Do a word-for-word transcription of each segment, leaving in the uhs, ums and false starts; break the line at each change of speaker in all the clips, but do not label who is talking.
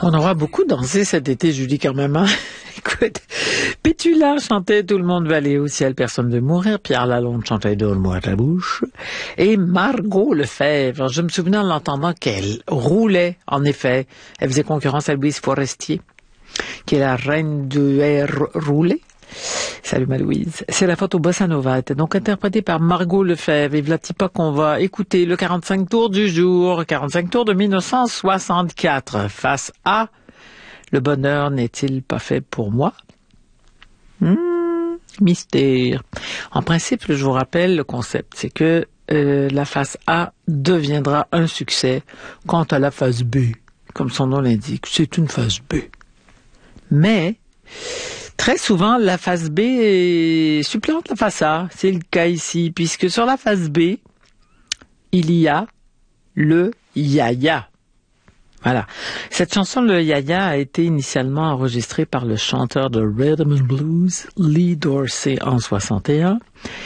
On aura beaucoup dansé cet été, Julie, quand même, hein? Écoute, Pétula chantait « Tout le monde va aller au ciel, personne ne veut mourir ». Pierre Lalonde chantait « Donne-moi ta bouche ». Et Margot Lefebvre, je me souvenais en l'entendant qu'elle roulait, en effet. Elle faisait concurrence à Louise Forestier, qui est la reine de air roulé. Salut ma Louise. C'est la photo Bossa Nova, était donc interprétée par Margot Lefebvre. Et v'là-t-il pas qu'on va écouter le quarante-cinq tours du jour, quarante-cinq tours de mille neuf cent soixante-quatre. Face à « Le bonheur n'est-il pas fait pour moi ?» hmm, Mystère. En principe, je vous rappelle le concept, c'est que euh, la face A deviendra un succès quant à la face B. Comme son nom l'indique, c'est une face B. Mais très souvent, la face B supplante la face A. C'est le cas ici, puisque sur la face B, il y a le yaya. Voilà. Cette chanson, le yaya, a été initialement enregistrée par le chanteur de Rhythm and Blues, Lee Dorsey, en soixante et un.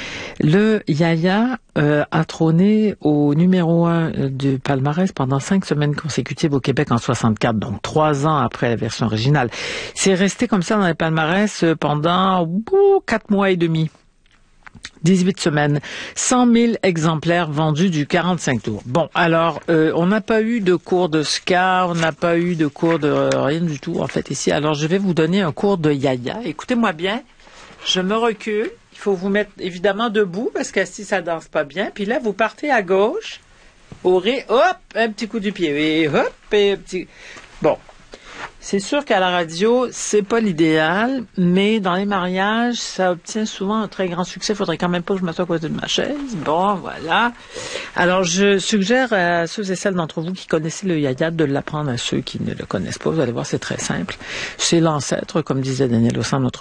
Le yaya euh, a trôné au numéro un du palmarès pendant cinq semaines consécutives au Québec en soixante-quatre, donc trois ans après la version originale. C'est resté comme ça dans les palmarès pendant ouh, quatre mois et demi. dix-huit semaines, cent mille exemplaires vendus du quarante-cinq tours. Bon, alors, euh, on n'a pas eu de cours de ska, on n'a pas eu de cours de euh, rien du tout, en fait, ici. Alors, je vais vous donner un cours de yaya. Écoutez-moi bien, je me recule. Il faut vous mettre, évidemment, debout, parce qu'assis, ça danse pas bien. Puis là, vous partez à gauche, au ré, hop, un petit coup du pied, et hop, et un petit... Bon. C'est sûr qu'à la radio, c'est pas l'idéal, mais dans les mariages, ça obtient souvent un très grand succès. Il faudrait quand même pas que je m'assoie à côté de ma chaise. Bon, voilà. Alors, je suggère à ceux et celles d'entre vous qui connaissez le yaya de l'apprendre à ceux qui ne le connaissent pas. Vous allez voir, c'est très simple. C'est l'ancêtre, comme disait Daniel Ossand, notre